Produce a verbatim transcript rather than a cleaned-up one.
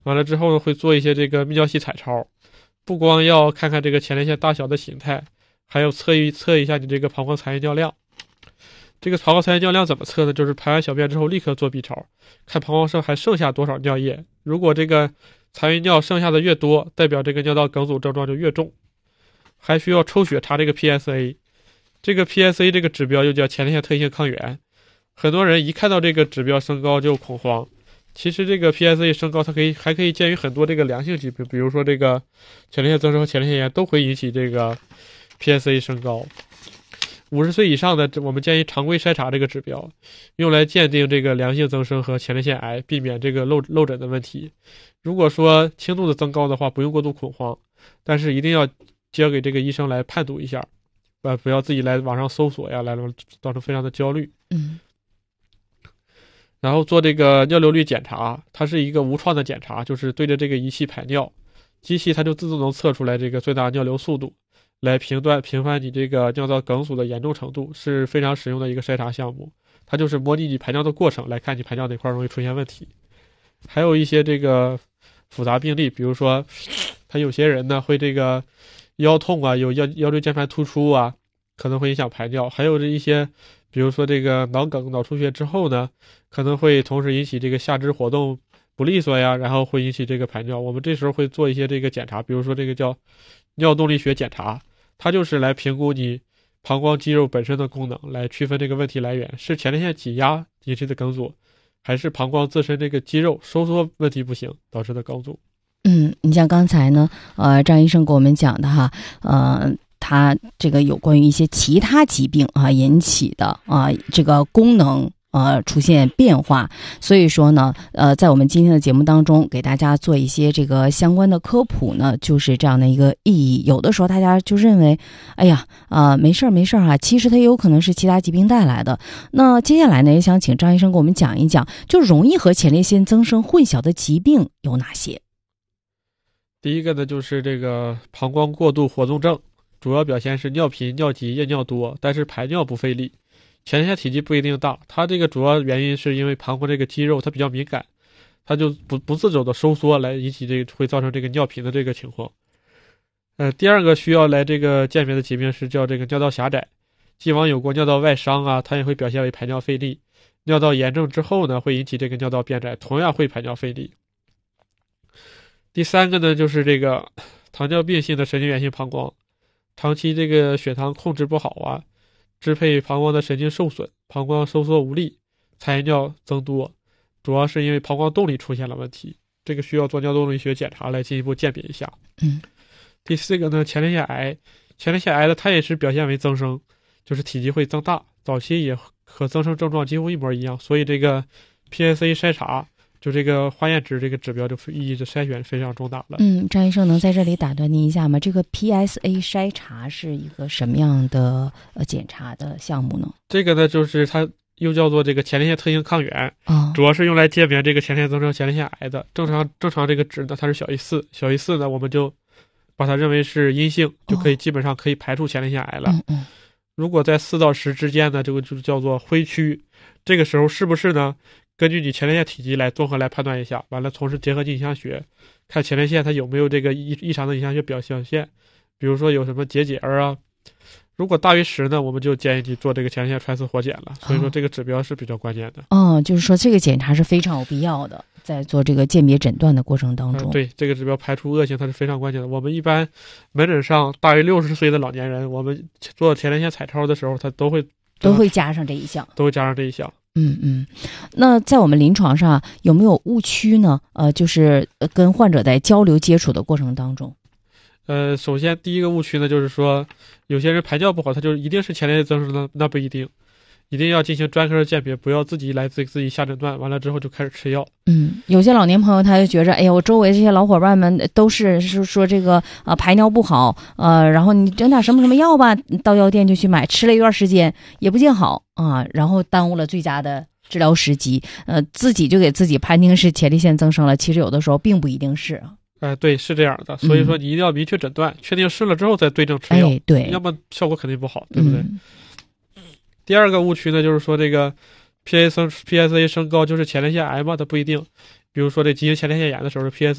完了之后呢，会做一些这个泌尿系彩超，不光要看看这个前列腺大小的形态，还有测一测一下你这个膀胱残余尿量。这个膀胱残余尿量怎么测呢？就是排完小便之后立刻做 B 超，看膀胱上还剩下多少尿液。如果这个残余尿剩下的越多，代表这个尿道梗阻症状就越重。还需要抽血查这个 P S A， 这个 P S A 这个指标又叫前列腺特异性抗原。很多人一看到这个指标升高就恐慌，其实这个 P S A 升高它可以还可以鉴于很多这个良性疾病，比如说这个前列腺增生和前列腺炎都会引起这个 P S A 升高。五十岁以上的我们建议常规筛查这个指标，用来鉴定这个良性增生和前列腺癌，避免这个漏漏诊的问题。如果说轻度的增高的话，不用过度恐慌，但是一定要交给这个医生来判读一下，呃，不要自己来网上搜索呀，来造成非常的焦虑。 嗯。 然后做这个尿流率检查，它是一个无创的检查，就是对着这个仪器排尿，机器它就自动能测出来这个最大尿流速度，来评断评判你这个尿道梗阻的严重程度，是非常实用的一个筛查项目。它就是模拟你排尿的过程，来看你排尿哪块容易出现问题。还有一些这个复杂病例，比如说他有些人呢会这个腰痛啊，有腰腰椎间盘突出啊，可能会影响排尿。还有这一些比如说这个脑梗脑出血之后呢，可能会同时引起这个下肢活动不利索呀，然后会引起这个排尿。我们这时候会做一些这个检查，比如说这个叫尿动力学检查，它就是来评估你膀胱肌肉本身的功能，来区分这个问题来源，是前列腺挤压引起的梗阻，还是膀胱自身这个肌肉收缩问题不行导致的梗阻。 嗯，你像刚才呢，呃，张医生给我们讲的哈，呃，他这个有关于一些其他疾病啊引起的啊这个功能呃出现变化，所以说呢，呃，在我们今天的节目当中给大家做一些这个相关的科普呢，就是这样的一个意义。有的时候大家就认为，哎呀，啊、呃，没事儿没事儿哈，其实它也有可能是其他疾病带来的。那接下来呢，也想请张医生给我们讲一讲，就容易和前列腺增生混淆的疾病有哪些？ 第一个呢，就是这个膀胱过度活动症，主要表现是尿频、尿急、夜尿多，但是排尿不费力。前列腺体积不一定大，它这个主要原因是因为膀胱这个肌肉它比较敏感，它就不不自主的收缩，来引起这个会造成这个尿频的这个情况。呃，第二个需要来这个鉴别的疾病是叫这个尿道狭窄，既往有过尿道外伤啊，它也会表现为排尿费力。尿道炎症之后呢，会引起这个尿道变窄，同样会排尿费力。第三个呢，就是这个糖尿病性的神经源性膀胱，长期这个血糖控制不好啊，支配膀胱的神经受损，膀胱收缩无力，残余尿增多，主要是因为膀胱动力出现了问题，这个需要做尿动力学检查来进一步鉴别一下。 嗯。 第四个呢，前列腺癌，前列腺癌的它也是表现为增生，就是体积会增大，早期也和增生症状几乎一模一样，所以这个 P S A 筛查。就这个化验值这个指标就意义的筛选非常重大了。 嗯，张医生能在这里打断您一下吗？这个 P S A 筛查是一个什么样的呃检查的项目呢？ 这个呢，就是它又叫做这个前列腺特性抗原， 哦， 主要是用来鉴别这个前列腺增生、前列腺癌的。正常正常这个值呢，它是小于四，小于四呢，我们就把它认为是阴性，就可以基本上可以排除前列腺癌了。 嗯嗯。 如果在四到十之间呢，这个就叫做灰区，这个时候是不是呢？根据你前列腺体积来综合来判断一下，完了从事结合镜像学，看前列腺它有没有这个异异常的影像学表现，比如说有什么结节啊。如果大于十呢，我们就建议你做这个前列腺穿刺活检了。所以说这个指标是比较关键的。 哦，就是说这个检查是非常有必要的，在做这个鉴别诊断的过程当中。 嗯、对，这个指标排除恶性它是非常关键的。我们一般门诊上大于六十岁的老年人，我们做前列腺彩超的时候，他都会都会加上这一项， 都会加上这一项。 嗯嗯，那在我们临床上有没有误区呢？呃，就是跟患者在交流接触的过程当中， 呃，首先第一个误区呢，就是说有些人排尿不好，他就一定是前列腺增生呢，那不一定，一定要进行专科的鉴别，不要自己来自自己下诊断，完了之后就开始吃药。 嗯，有些老年朋友他就觉着，哎呀，我周围这些老伙伴们都是是说这个呃排尿不好，呃，然后你整点什么什么药吧，到药店就去买，吃了一段时间也不见好啊，然后耽误了最佳的治疗时机，呃，自己就给自己判定是前列腺增生了，其实有的时候并不一定是。 哎、呃，对，是这样的，所以说你一定要明确诊断，嗯、确定是了之后再对症吃药， 哎，对， 要么效果肯定不好，对不对？ 嗯、 第二个误区呢，就是说这个 P S A 升 P S A 升高就是前列腺癌嘛，它不一定。比如说这急性前列腺炎的时候 ，P S